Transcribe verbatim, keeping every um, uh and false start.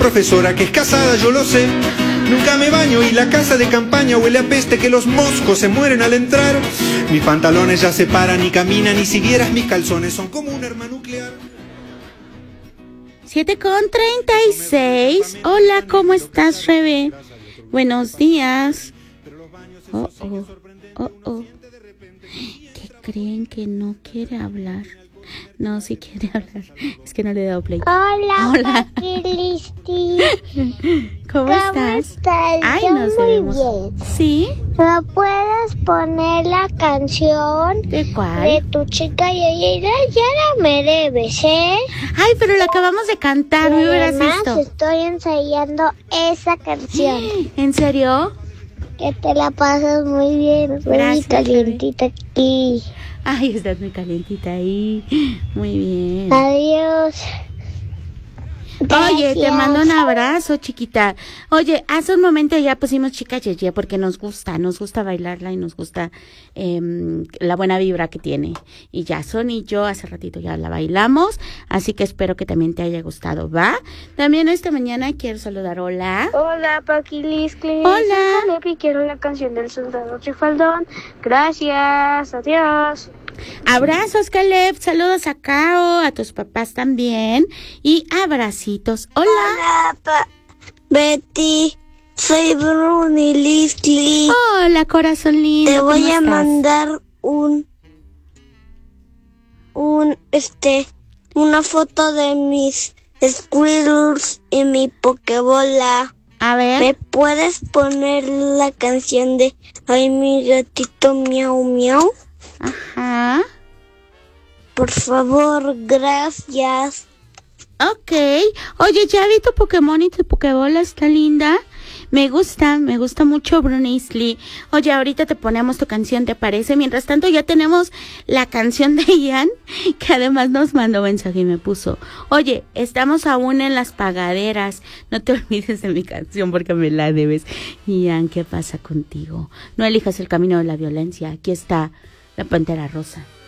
Profesora que es casada, yo lo sé. Nunca me baño y la casa de campaña huele a peste, que los moscos se mueren al entrar. Mis pantalones ya se paran y caminan, y si vieras mis calzones son como un arma nuclear. siete con treinta y seis. Hola, ¿cómo estás, Rebe? Buenos días. Oh, oh, oh, oh. ¿Qué creen que no quiere hablar? No, sí quiere hablar. Es que no le he dado play. Hola, Hola. Listi. ¿Cómo, ¿Cómo estás? estás? Ay, Yo nos muy vemos. bien. ¿Sí? ¿Me puedes poner la canción ¿De cuál? de tu chica Yayira? Ya la me debes, ¿eh? Ay, pero la acabamos de cantar, Y me hubieras además visto. estoy ensayando esa canción. ¿En serio? Que te la pasas muy bien. Muy Gracias, calientita aquí. Ay, estás muy calientita ahí. Muy bien. Adiós. Oye, te Gracias. mando un abrazo, chiquita. Oye, hace un momento ya pusimos Chica Yeye porque nos gusta, nos gusta bailarla y nos gusta eh, la buena vibra que tiene. Y Jason y yo hace ratito ya la bailamos, así que espero que también te haya gustado, ¿va? También esta mañana quiero saludar, hola. Hola, Paquilis. Hola. Lepi, quiero la canción del soldado Trifaldón. Gracias, adiós. Abrazos, Caleb, saludos a Cao, a tus papás también, y abracitos. Hola. Hola, pa- Betty. Soy Bruni Lisli. Hola, corazón lindo. Te voy ¿cómo a estás? mandar un, un, este, una foto de mis Squirrels y mi Pokebola. A ver. ¿Me puedes poner la canción de Ay, mi gatito miau miau? Ajá. Por favor, gracias. Ok. Oye, ya vi tu Pokémon y tu Pokébola, está linda. Me gusta, me gusta mucho, Brunisly. Oye, ahorita te ponemos tu canción, ¿te parece? Mientras tanto, ya tenemos la canción de Ian, que además nos mandó mensaje y me puso: oye, estamos aún en las pagaderas. No te olvides de mi canción porque me la debes. Ian, ¿qué pasa contigo? No elijas el camino de la violencia. Aquí está la Pantera Rosa.